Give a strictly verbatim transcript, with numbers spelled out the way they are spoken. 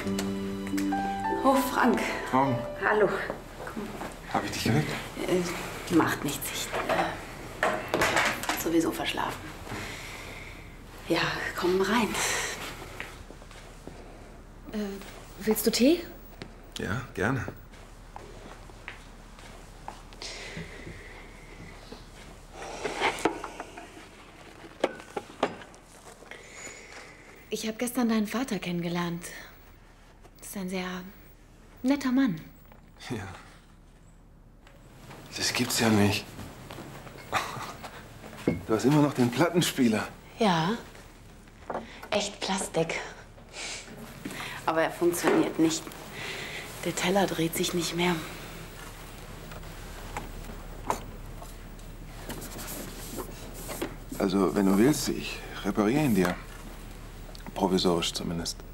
Oh, Frank. Morgen. Hallo. Habe ich dich geweckt? Äh, macht nichts. Ich äh, sowieso verschlafen. Ja, komm rein. Äh, willst du Tee? Ja, gerne. Ich habe gestern deinen Vater kennengelernt. Das ist ein sehr netter Mann. Ja. Das gibt's ja nicht. Du hast immer noch den Plattenspieler. Ja. Echt Plastik. Aber er funktioniert nicht. Der Teller dreht sich nicht mehr. Also, wenn du willst, ich repariere ihn dir. Provisorisch zumindest.